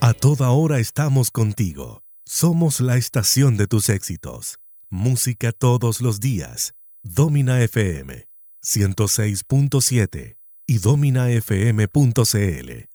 A toda hora estamos contigo. Somos la estación de tus éxitos. Música todos los días. Domina FM 106.7 y dominafm.cl.